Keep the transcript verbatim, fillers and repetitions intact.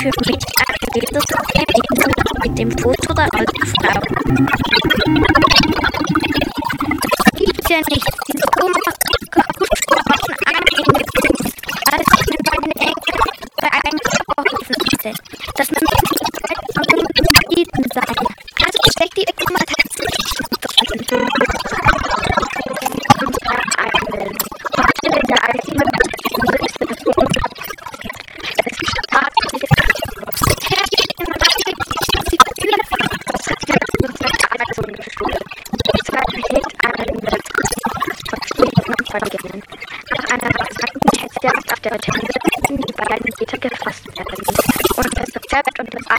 für mich ein Bildungssystem mit dem Foto der alten Frau. Das gibt's ja nicht. Diese Oma kaputtgesprochen eingesetzt, als ich bei den Enkeln bei einem Körperhofen sitze. Das man nicht Zeit von Unbedingten sein. Also steckt die Oma tatsächlich drin. Nach einer Raketenjagd auf der Hotel die beiden Täter gefasst werden. Und das Sozialbett und das